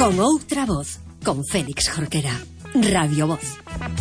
Con outra voz, con Félix Jorquera. Radio Voz.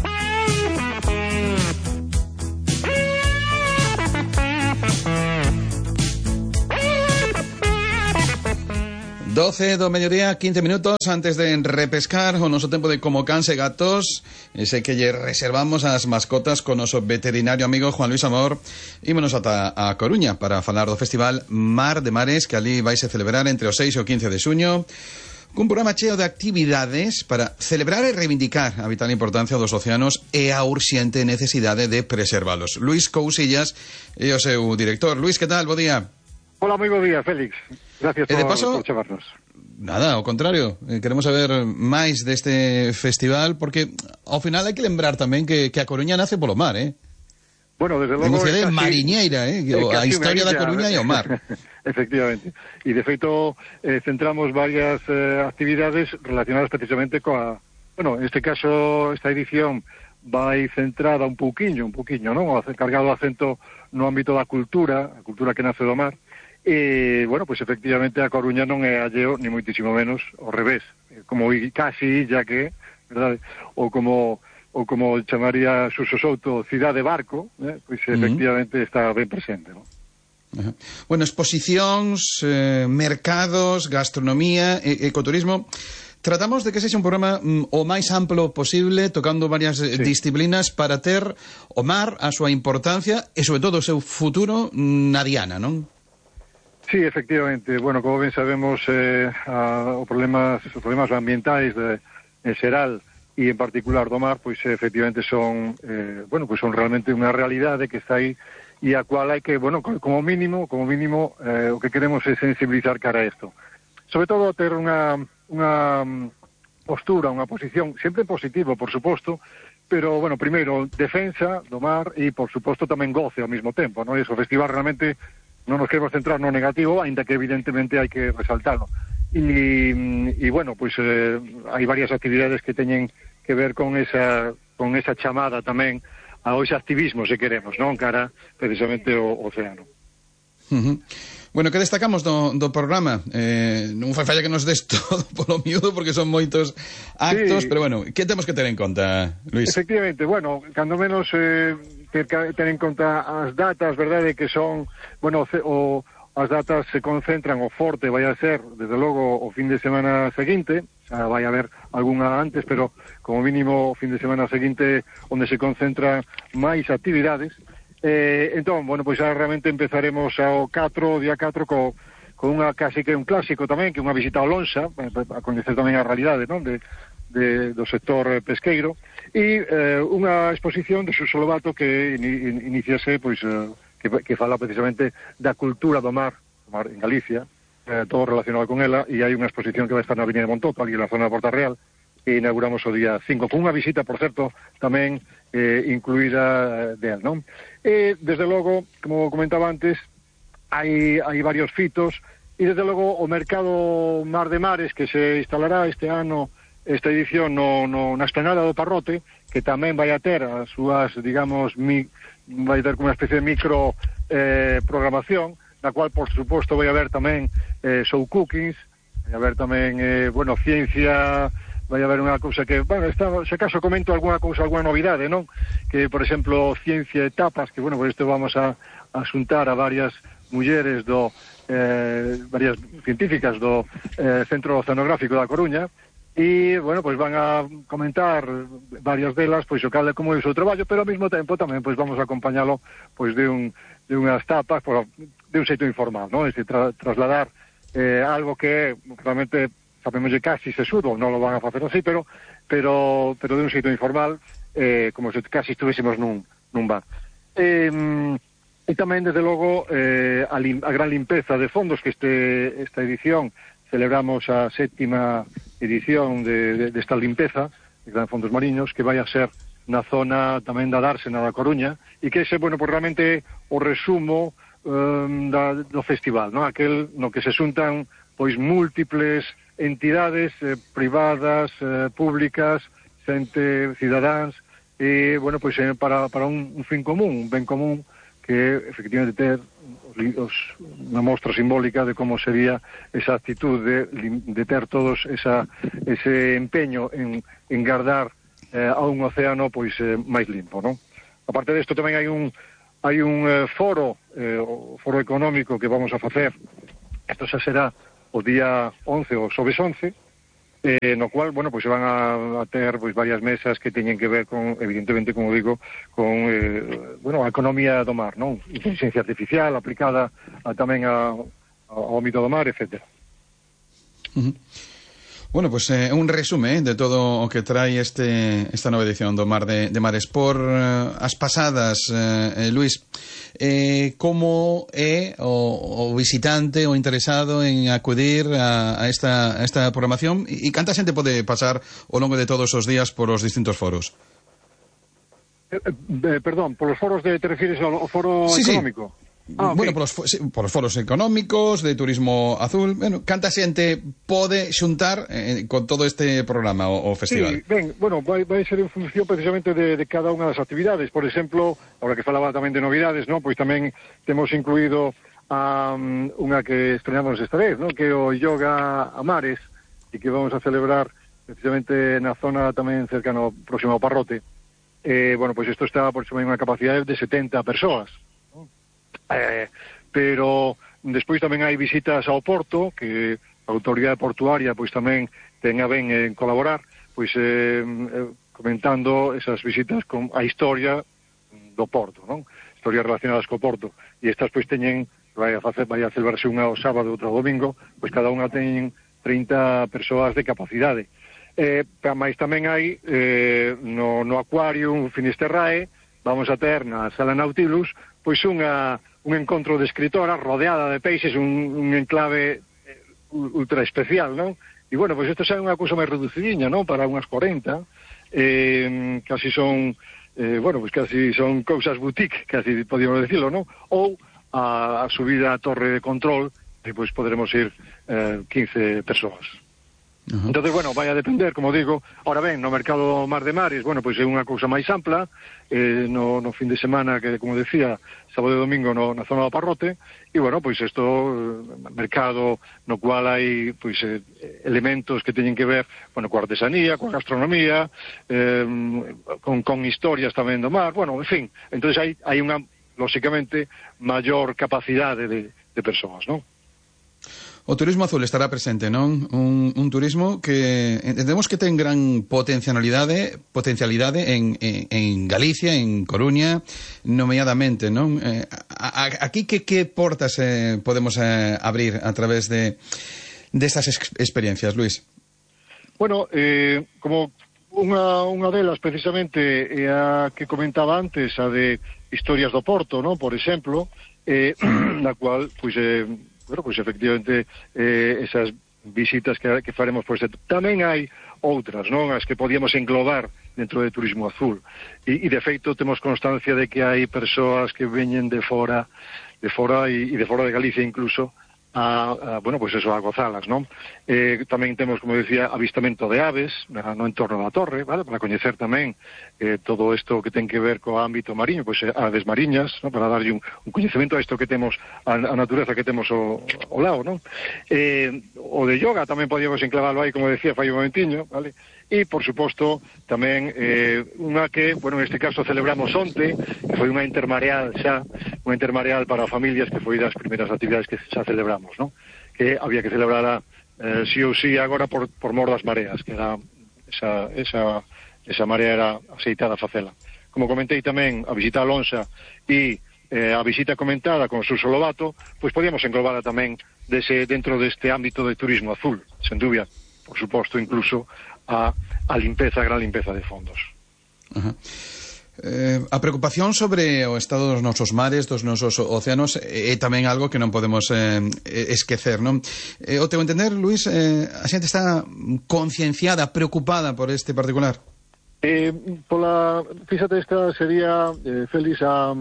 Doce do mediodía, 15 minutos antes de repescar o noso tempo de Como Cans e Gatos, ese que lle reservamos as mascotas con noso veterinario amigo Juan Luis Amor. Ímonos ata a Coruña para falar do festival Mar de Mares, que ali vaise celebrar entre o 6 e o 15 de xuño, cun programa cheo de actividades para celebrar e reivindicar a vital importancia dos océanos e a urxente necesidade de preservalos. Luís Cousillas é o seu director. Luís, que tal? Bo día. Hola, moi bo día, Félix. Gracias por chamarnos. Nada, ao contrario, queremos saber máis deste festival, porque ao final hai que lembrar tamén que a Coruña nace polo mar, Bueno, desde logo... Unha cidade mariñeira, a historia da Coruña e o mar. Efectivamente. E, de feito, centramos varias actividades relacionadas precisamente coa... Bueno, en este caso, esta edición vai centrada un pouquiño, non? Cargado acento no ámbito da cultura, a cultura que nace do mar. E, bueno, pois efectivamente a Coruña non é alleo, ni moitísimo menos, ao revés, como casi, ya que, verdade, ou como chamaría Suso Souto, cidade barco, pois efectivamente está ben presente, non? Bueno, exposicións, mercados, gastronomía, ecoturismo. Tratamos de que sexa un programa o máis amplo posible, tocando varias disciplinas para ter o mar, a súa importancia e, sobre todo, o seu futuro na diana, non? Sí, efectivamente. Bueno, como ben sabemos, os problemas ambientais en xeral e en particular do mar, pois efectivamente son realmente unha realidade que está aí e a cual hai que, bueno, como mínimo, o que queremos é sensibilizar cara a isto. Sobre todo ter unha postura, unha posición sempre positivo, por suposto, pero, bueno, primeiro, defensa do mar e, por suposto, tamén goce ao mesmo tempo, non? O festival realmente non nos queremos centrar no negativo, aínda que evidentemente hai que resaltarlo. E bueno, pois hai varias actividades que teñen que ver con esa chamada tamén ao ese activismo, se queremos, non? Cara precisamente ao océano. Bueno, que destacamos do programa? Non fai falla que nos des todo polo miúdo, porque son moitos actos, pero bueno, que temos que ter en conta, Luís? Efectivamente, bueno, cando menos ter en conta as datas, verdade, que son, bueno, as datas se concentran, o forte vai a ser, desde logo, o fin de semana seguinte, xa vai haber algunha antes, pero como mínimo o fin de semana seguinte onde se concentran máis actividades. Entón, bueno, pois xa realmente empezaremos día 4 con unha casi que un clásico tamén, que é unha visita ao Lonxa, a coñecer tamén a realidade, non? Do sector pesqueiro, e unha exposición de Suso Lobato que iniciase, pois, que fala precisamente da cultura do mar en Galicia, todo relacionado con ela, e hai unha exposición que vai estar na Avenida de Montoto, ali na zona de Porta Real, que inauguramos o día 5, con unha visita, por certo, tamén incluída del, non? E, desde logo, como comentaba antes, hai varios fitos, e desde logo o mercado Mar de Mares que se instalará este ano, esta edición na esplanada do Parrote, que tamén vai a ter as súas, digamos, vai ter como unha especie de micro programación, na cual, por suposto, vai haber tamén show cookings, vai haber tamén, ciencia. Vai haber unha cousa que, bueno, se acaso comento alguna novidade, non? Que, por exemplo, ciencia e tapas, que, bueno, por isto vamos a asuntar a varias mulleres varias científicas do Centro Oceanográfico da Coruña, e, bueno, pois van a comentar varias delas, pois o cal é como é o seu traballo, pero ao mesmo tempo tamén, pois vamos a acompañalo, pois de unhas tapas, de un xeito informal, non? É dicir, trasladar algo que realmente sabemos que casi sesudo, non lo van a facer así, pero de un xeito informal, como se casi estuvísemos nun bar. E tamén, desde logo, a gran limpeza de fondos, que esta edición celebramos a 7ª edición desta limpeza de gran fondos mariños, que vai a ser na zona tamén da Dársena da Coruña, e que ese, bueno, pues realmente o resumo do festival, non? Aquel no que se xuntan, pois, múltiples entidades privadas, públicas, xente, cidadáns, e, bueno, pois para un fin común, un ben común, que efectivamente ter unha mostra simbólica de como sería esa actitud de ter todos ese empeño en guardar a un océano pois máis limpo, non? Aparte desto tamén hai un foro económico que vamos a facer. Isto xa será o día 11 ou xoves 11, no cual, bueno, pois se van a ter pois varias mesas que teñen que ver con, evidentemente, como digo, con a economía do mar, non? Inteligencia artificial aplicada tamén ao ámbito do mar, etcétera. Bueno, pues un resume de todo o que trae esta nova edición do Mar de Mares. Por as pasadas, Luís, como é o visitante o interesado en acudir a esta programación e canta xente pode pasar ao longo de todos os días por os distintos foros? Perdón, por los foros te refieres ao foro económico? Sí. Bueno, okay. por os foros económicos, de turismo azul, bueno, canta xente pode xuntar con todo este programa, o festival? Sí, ben, bueno, vai ser en función precisamente de cada unha das actividades. Por exemplo, ahora que falaba tamén de novidades, ¿no? Pois tamén temos incluído unha que estrenamos esta vez, ¿no? Que é o Yoga a Mares, e que vamos a celebrar precisamente na zona tamén cercano próximo ao Parrote. Bueno, pois isto está por unha capacidade de 70 persoas. Pero despois tamén hai visitas ao porto, que a autoridade portuaria pois tamén ten a ben en colaborar, pois comentando esas visitas con a historia do porto, non? Historias relacionadas co porto. E estas pois teñen, vai a celebrarse unha o sábado e outra o domingo, pois cada unha ten 30 persoas de capacidade. Mas tamén hai no Aquarium Finisterrae, vamos a ter na Sala Nautilus pois un encontro de escritoras rodeada de peixes, un enclave ultra especial, non? E bueno, pois isto xa é unha cousa máis reducidiña, non? Para unhas 40, casi son casi son cousas boutique, casi podíamos decirlo, non? Ou a subida á torre de control, e pois poderemos ir 15 persoas. Entonces, bueno, vai a depender, como digo. Ahora ben, no mercado Mar de Mares, bueno, pois é unha cousa máis ampla, no fin de semana, que, como decía, sábado e domingo na zona do Parrote, e, bueno, pois isto, mercado no cual hai, pois, elementos que teñen que ver, bueno, coa artesanía, coa gastronomía, con historias tamén do mar, bueno, en fin. Entonces hai unha, lóxicamente, maior capacidade de persoas, non? O turismo azul estará presente, non? Un turismo que entendemos que ten gran potencialidade en Galicia, en Coruña, nomeadamente, non? Aquí que portas podemos abrir a través de estas experiencias, Luís? Bueno, como unha delas precisamente é a que comentaba antes, a de historias do Porto, non? Por exemplo, na cual, pois, bueno, pois efectivamente esas visitas que faremos, pois tamén hai outras, non? As que podíamos englobar dentro de turismo azul. E de feito temos constancia de que hai persoas que veñen de fora e de fora de Galicia incluso bueno, pois eso, a gozalas, non? Tamén temos, como decía, avistamento de aves no entorno da torre, vale? Para coñecer tamén todo isto que ten que ver co ámbito mariño, pois aves mariñas, non? Para darlle un coñecemento a isto que temos, a natureza que temos ao lado, non? O de yoga tamén podíamos enclavalo aí, como decía, fai un momentiño, vale? E, por suposto, tamén unha que, bueno, en este caso celebramos onte, que foi unha intermareal para familias, que foi das primeiras actividades que xa celebramos, non? Que había que celebrar sí ou sí agora por mor das mareas, que era esa marea era aceitada a facela. Como comentei tamén, a visita a Lonxa e a visita comentada con Suso Lobato, pois podíamos englobarla tamén dentro deste ámbito de turismo azul, sen dúbida, por suposto, incluso a gran limpeza de fondos. A preocupación sobre o estado dos nosos mares, dos nosos océanos, é tamén algo que non podemos esquecer, non? O teu entender, Luís, a xente está concienciada, preocupada por este particular? Fíxate, esta sería, Félix, a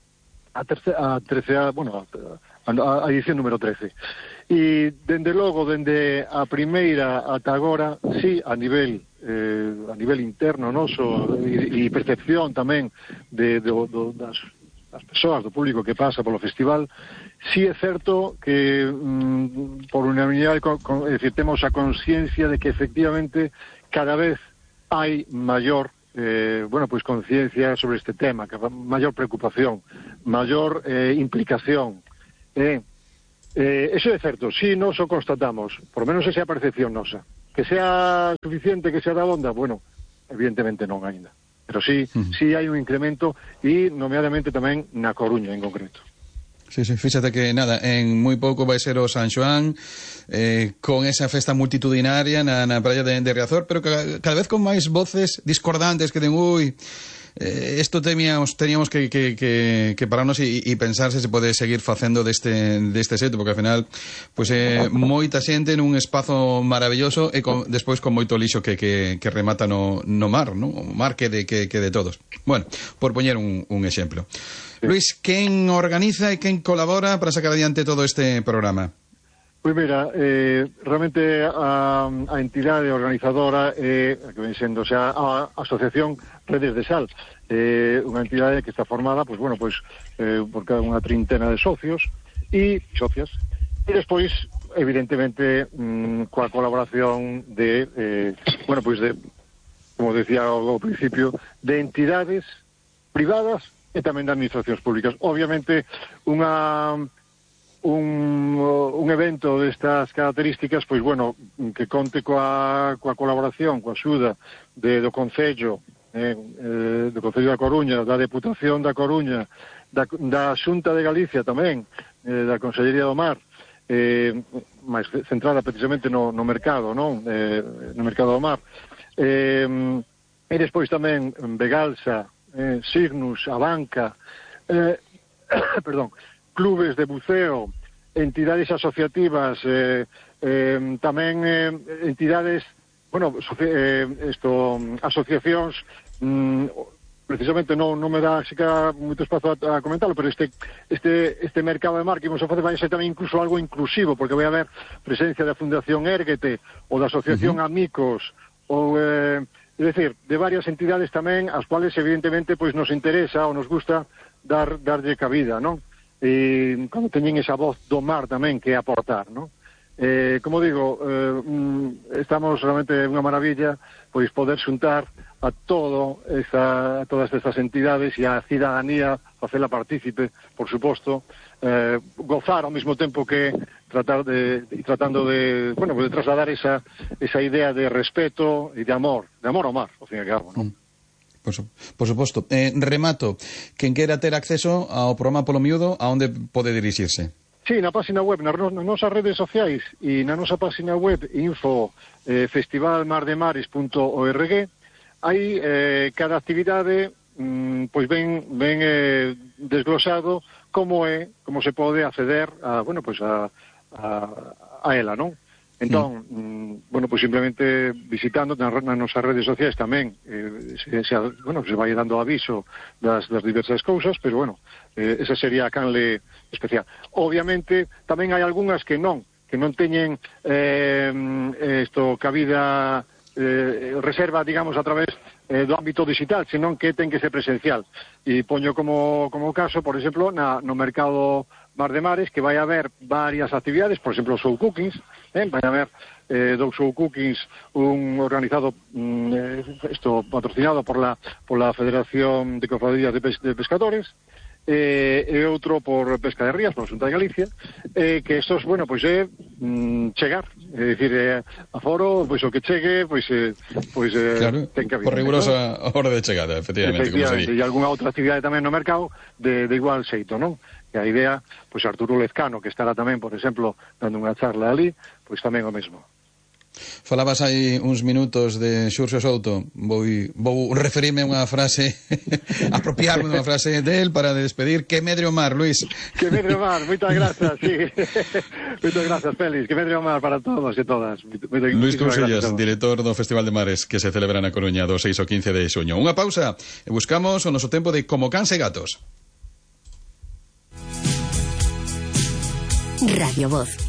edición número 13. E, dende logo, dende a primeira ata agora, sí, a nivel interno noso e percepción tamén das das persoas, do público que pasa polo festival, sí é certo que por unanimidade temos a consciencia de que efectivamente cada vez hai maior pois conciencia sobre este tema, maior preocupación, maior implicación. Eso é certo, sí, nos o constatamos, por lo menos esa é a percepción nosa. Que sea suficiente, que sea da onda, bueno, evidentemente non aínda. Pero sí hai un incremento e, nomeadamente, tamén na Coruña, en concreto. Sí, fíxate que nada, en moi pouco vai ser o San Xoán, con esa festa multitudinaria na praia de Riazor, pero cada vez con máis voces discordantes que den, isto teníamos que pararnos e pensar se pode seguir facendo deste xeito, porque ao final pois moita xente nun espazo maravilloso e despois con moito lixo que remata no mar, non? O mar que de todos. Bueno, por poñer un exemplo. Sí. Luis, quen organiza e quen colabora para sacar adiante todo este programa? Pois mira, realmente a entidade organizadora que ven sendo, a Asociación Redes de Sal, unha entidade que está formada, por cada unha trintena de socios e socias, e despois, evidentemente, coa colaboración de, como decía ao principio, de entidades privadas e tamén de administracións públicas. Obviamente, un evento destas características, que conte coa colaboración, coa axuda do Concello, do Concello da Coruña, da Deputación da Coruña, da Xunta de Galicia tamén, da Consellería do Mar, máis centrada precisamente no mercado, non? No mercado do mar. E despois tamén Begalsa, Signus, Abanca, clubes de buceo, entidades asociativas, tamén entidades, asociacións, precisamente non me dá moito espazo a comentarlo, pero este mercado de mar que imos a facer vai ser tamén incluso algo inclusivo, porque vai haber presencia da Fundación Érguete ou da Asociación Amigos, ou é dicir, de varias entidades tamén, as cuales evidentemente pois nos interesa ou nos gusta darlle cabida, non? E cando teñen esa voz do mar tamén que aportar, non? Como digo, estamos realmente unha maravilla pois poder xuntar a todas estas entidades e a cidadanía, facela partícipe, por suposto, gozar ao mesmo tempo que tratando de trasladar esa idea de respeto e de amor ao mar, ao fin e ao cabo, non? Por suposto. Remato, quen quera ter acceso ao programa polo miúdo, a onde pode dirixirse? Sí, na página web, nas nosas redes sociais e na nosa página web info festivalmardemares.org hai cada actividade pois ben desglosado como se pode acceder a ela, non? Entón, pois simplemente visitando nas nosas redes sociais tamén se vai dando aviso das diversas cousas, pero esa sería a canle especial. Obviamente, tamén hai algunhas que non teñen cabida reserva, digamos, a través do ámbito digital, senón que ten que ser presencial. E poño como caso, por exemplo, no mercado Mar de Mares, que vai haber varias actividades, por exemplo, show cookings, vai haber dous show cookings, un organizado, patrocinado por la Federación de Cofradías de Pescadores, e outro por Pesca de Rías, por a Xunta de Galicia, que estos, chegar, é dicir, aforo, o que chegue, claro, ten que haber. Por rigurosa hora de chegada, efectivamente, como sería. E algunha outra actividade tamén no mercado de igual xeito, non? E a idea, Arturo Lezcano, que estará tamén, por exemplo, dando unha charla ali, tamén o mesmo. Falabas aí uns minutos de Xurxo Souto. Vou referirme a unha frase, apropiarme dunha frase del para despedir. Que medre o mar, Luis. Que medre o mar, moitas grazas, sí. Moitas grazas, Félix. Que medre o mar para todos e todas. Luis Cousellas, director do Festival de Mares que se celebra na Coruña do 6 ao 15 de xuño. Unha pausa e buscamos o noso tempo de Como Cans e Gatos. Radio Voz.